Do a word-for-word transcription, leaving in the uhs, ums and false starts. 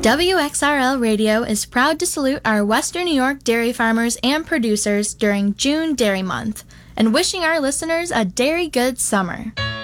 W X R L Radio is proud to salute our Western New York dairy farmers and producers during June Dairy Month, and wishing our listeners a dairy good summer.